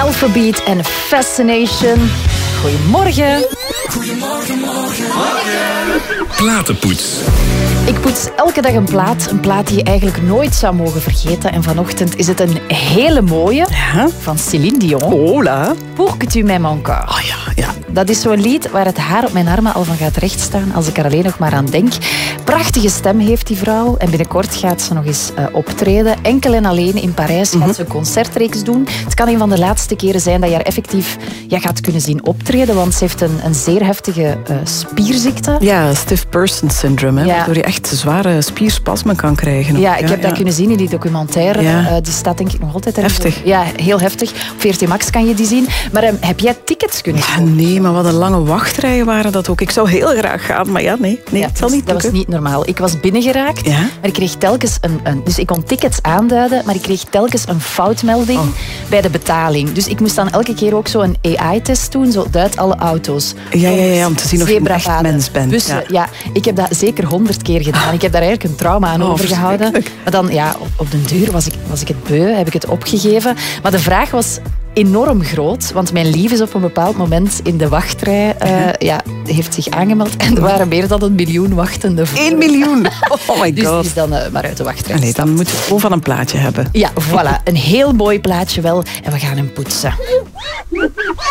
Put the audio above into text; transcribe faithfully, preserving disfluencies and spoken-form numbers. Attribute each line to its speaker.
Speaker 1: Alphabeat en Fascination. Goedemorgen.
Speaker 2: Goedemorgen, morgen, morgen. Platenpoets.
Speaker 1: Ik poets elke dag een plaat. Een plaat die je eigenlijk nooit zou mogen vergeten. En vanochtend is het een hele mooie
Speaker 3: Ja?
Speaker 1: van Céline Dion.
Speaker 3: Hola.
Speaker 1: Pour que tu m'aimes encore.
Speaker 3: Oh ja, ja.
Speaker 1: Dat is zo'n lied waar het haar op mijn armen al van gaat rechtstaan als ik er alleen nog maar aan denk. Prachtige stem heeft die vrouw en binnenkort gaat ze nog eens uh, optreden. Enkel en alleen in Parijs gaat ze een concertreeks doen. Het kan een van de laatste keren zijn dat je haar effectief ja, gaat kunnen zien optreden, want ze heeft een, een zeer heftige uh, spierziekte.
Speaker 3: Ja, stiff person syndrome, hè,
Speaker 1: Ja.
Speaker 3: waardoor je echt zware spierspasmen kan krijgen. ook.
Speaker 1: Ja, ik heb
Speaker 3: ja.
Speaker 1: dat kunnen zien in die documentaire.
Speaker 3: Ja.
Speaker 1: Uh, die staat denk ik nog altijd...
Speaker 3: Heftig.
Speaker 1: Ja, heel heftig. Op V R T Max kan je die zien. Maar um, heb jij tickets kunnen
Speaker 3: Ja,
Speaker 1: kopen?
Speaker 3: nee, maar wat een lange wachtrijen waren dat ook. Ik zou heel graag gaan, maar ja, nee, nee
Speaker 1: Ja,
Speaker 3: het zal
Speaker 1: dus
Speaker 3: niet
Speaker 1: dat was
Speaker 3: lukken.
Speaker 1: niet normaal. Ik was binnengeraakt,
Speaker 3: Ja?
Speaker 1: maar ik kreeg telkens een, een... Dus ik kon tickets aanduiden, maar ik kreeg telkens een foutmelding
Speaker 3: Oh.
Speaker 1: bij de betaling. Dus ik moest dan elke keer ook zo een A I-test doen. Zo duid alle auto's.
Speaker 3: Ja, ja, ja, om te zien of je een echt
Speaker 1: zebrapaden,
Speaker 3: mens bent.
Speaker 1: bussen.
Speaker 3: Ja.
Speaker 1: Ja, ik heb dat zeker honderd keer gedaan. Ik heb daar eigenlijk een trauma aan
Speaker 3: Oh,
Speaker 1: overgehouden.
Speaker 3: verschrikkelijk.
Speaker 1: Maar dan, ja, op, op den duur was ik, was ik het beu, heb ik het opgegeven. Maar de vraag was enorm groot, want mijn lief is op een bepaald moment in de wachtrij, uh, ja, heeft zich aangemeld en er waren meer dan een miljoen wachtenden voor.
Speaker 3: Eén miljoen! Oh my
Speaker 1: Dus die
Speaker 3: god.
Speaker 1: is dan uh, maar uit de wachtrij
Speaker 3: Allee,
Speaker 1: gestapt.
Speaker 3: dan moeten we gewoon van een plaatje hebben.
Speaker 1: Ja, voilà. Een heel mooi plaatje wel. En we gaan hem poetsen.